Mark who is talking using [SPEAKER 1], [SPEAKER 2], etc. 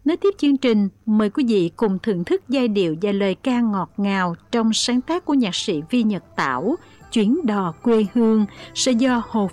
[SPEAKER 1] Nối tiếp chương trình, mời quý vị cùng thưởng thức giai điệu và lời ca ngọt ngào trong sáng tác của nhạc sĩ Vi Nhật Tảo, Chuyến đò quê hương, sẽ do Hồ